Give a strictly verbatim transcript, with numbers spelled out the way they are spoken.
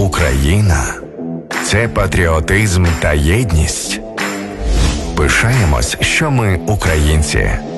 Україна – це патріотизм та єдність. Пишаємось, що ми українці.